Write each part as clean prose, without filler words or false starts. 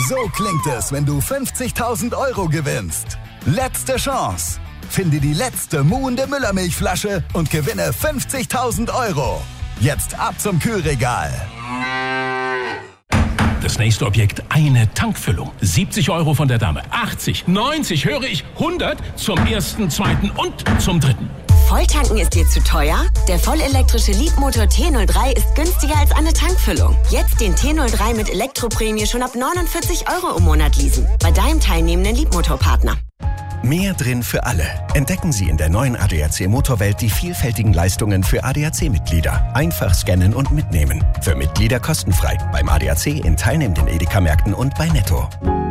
So klingt es, wenn du 50.000 Euro gewinnst. Letzte Chance. Finde die letzte muhende Müllermilchflasche und gewinne 50.000 Euro. Jetzt ab zum Kühlregal. Das nächste Objekt, eine Tankfüllung. 70 Euro von der Dame. 80, 90, höre ich, 100 zum ersten, zweiten und zum dritten. Volltanken ist dir zu teuer? Der vollelektrische Leapmotor T03 ist günstiger als eine Tankfüllung. Jetzt den T03 mit Elektroprämie schon ab 49 Euro im Monat leasen. Bei deinem teilnehmenden Leapmotor-Partner. Mehr drin für alle. Entdecken Sie in der neuen ADAC Motorwelt die vielfältigen Leistungen für ADAC-Mitglieder. Einfach scannen und mitnehmen. Für Mitglieder kostenfrei. Beim ADAC in teilnehmenden Edeka-Märkten und bei Netto.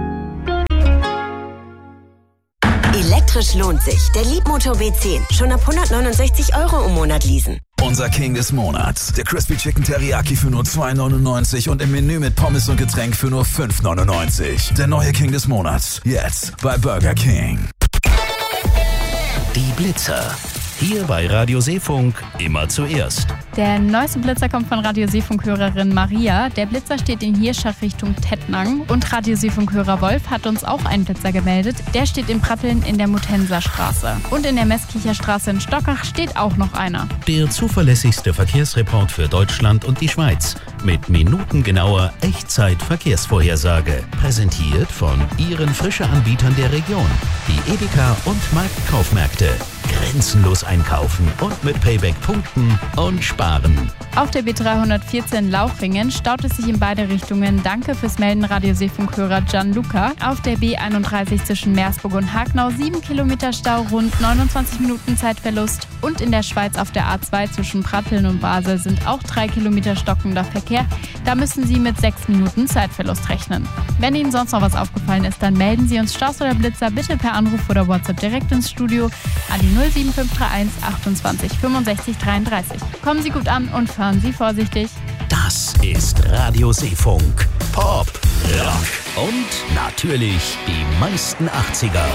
Elektrisch lohnt sich. Der Leapmotor B10. Schon ab 169 Euro im Monat leasen. Unser King des Monats. Der Crispy Chicken Teriyaki für nur 2,99 und im Menü mit Pommes und Getränk für nur 5,99. Der neue King des Monats. Jetzt bei Burger King. Die Blitzer. Hier bei Radio Seefunk immer zuerst. Der neueste Blitzer kommt von Radio Seefunk-Hörerin Maria. Der Blitzer steht in Hirschach Richtung Tettnang. Und Radio Seefunk-Hörer Wolf hat uns auch einen Blitzer gemeldet. Der steht in Pratteln in der Mutenser Straße. Und in der Messkircher Straße in Stockach steht auch noch einer. Der zuverlässigste Verkehrsreport für Deutschland und die Schweiz. Mit minutengenauer Echtzeit-Verkehrsvorhersage. Präsentiert von Ihren Frische-Anbietern der Region. Die Edeka und Marktkaufmärkte. Grenzenlos einkaufen und mit Payback punkten und sparen. Auf der B314 Lauchringen staut es sich in beide Richtungen. Danke fürs Melden, Radio Seefunk-Hörer Gianluca. Auf der B31 zwischen Meersburg und Hagnau 7 Kilometer Stau, rund 29 Minuten Zeitverlust. Und in der Schweiz auf der A2 zwischen Pratteln und Basel sind auch 3 Kilometer stockender Verkehr. Da müssen Sie mit 6 Minuten Zeitverlust rechnen. Wenn Ihnen sonst noch was aufgefallen ist, dann melden Sie uns Staus oder Blitzer bitte per Anruf oder WhatsApp direkt ins Studio an die 07531 28 65 33. Kommen Sie gut an und fahren Sie vorsichtig. Das ist Radio Seefunk. Pop, Rock und natürlich die meisten 80er.